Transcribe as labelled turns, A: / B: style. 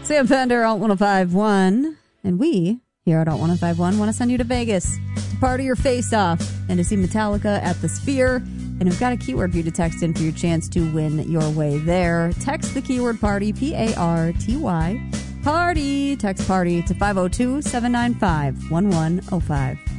A: Sam Fender, Alt 1051. And we, here at Alt 1051, want to send you to Vegas to party your face off and to see Metallica at the Sphere. And we've got a keyword for you to text in for your chance to win your way there. Text the keyword party, P-A-R-T-Y, party. Text party to 502-795-1105.